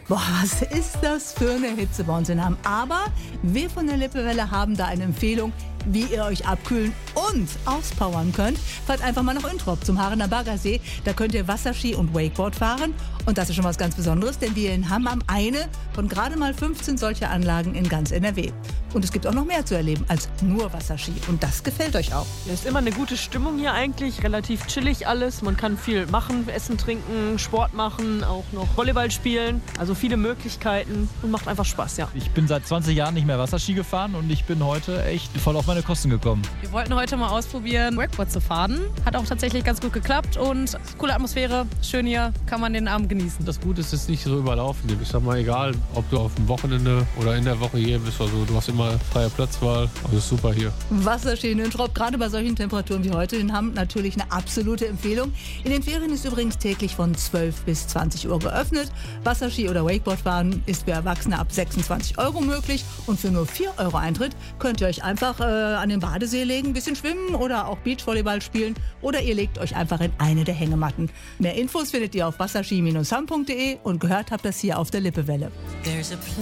Boah, was ist das für eine Hitze bei uns in Hamm. Aber wir von der Lippewelle haben da eine Empfehlung, wie ihr euch abkühlen und auspowern könnt. Fahrt einfach mal nach Untrop zum Haarener Baggersee. Da könnt ihr Wasserski und Wakeboard fahren. Und das ist schon was ganz Besonderes, denn wir in Hamm haben eine von gerade mal 15 solcher Anlagen in ganz NRW. Und es gibt auch noch mehr zu erleben als nur Wasserski. Und das gefällt euch auch. Es ist immer eine gute Stimmung hier eigentlich, relativ chillig alles. Man kann viel machen, essen, trinken, Sport machen, auch noch Volleyball spielen. Also viele Möglichkeiten und macht einfach Spaß, ja. Ich bin seit 20 Jahren nicht mehr Wasserski gefahren und ich bin heute echt voll auf meine Kosten gekommen. Wir wollten heute mal ausprobieren, Wakeboard zu fahren. Hat auch tatsächlich ganz gut geklappt und coole Atmosphäre, schön hier, kann man den Abend genießen. Das Gute ist, es ist nicht so überlaufen. Ich sag mal, egal, ob du auf dem Wochenende oder in der Woche hier bist, also du hast immer freie Platzwahl. Also ist super hier. Wasserski in Untrop, gerade bei solchen Temperaturen wie heute in Hamm, natürlich eine absolute Empfehlung. In den Ferien ist übrigens täglich von 12 bis 20 Uhr geöffnet. Wasserski oder Wakeboard fahren ist für Erwachsene ab 26 € möglich. Und für nur 4 € Eintritt könnt ihr euch einfach an den Badesee legen, ein bisschen schwimmen oder auch Beachvolleyball spielen. Oder ihr legt euch einfach in eine der Hängematten. Mehr Infos findet ihr auf wasserski-hamm.de und gehört habt das hier auf der Lippewelle.